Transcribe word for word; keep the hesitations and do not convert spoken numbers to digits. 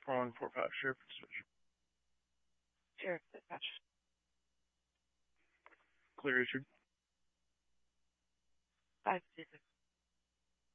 four one four five, Sheriff. Sheriff Dispatch. Clear, Richard. five zero